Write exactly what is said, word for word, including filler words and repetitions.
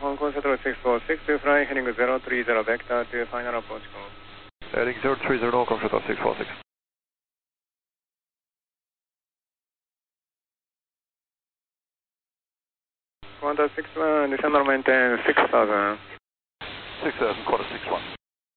Hong Kong Central six four six to fly heading zero three zero vector to final approach call. Heading zero three zero Hong Kong Central six four six. Qantas six one, descend or maintain six thousand. six thousand, quarter six one.